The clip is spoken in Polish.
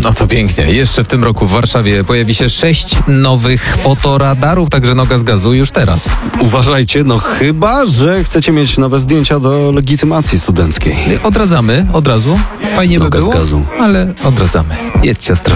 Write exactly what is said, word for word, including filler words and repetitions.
No to pięknie. Jeszcze w tym roku w Warszawie pojawi się sześć nowych fotoradarów, także noga z gazu już teraz. Uważajcie, no chyba, że chcecie mieć nowe zdjęcia do legitymacji studenckiej. Odradzamy od razu. Fajnie by Noga z było, gazu. ale odradzamy. Jedźcie ostrożnie.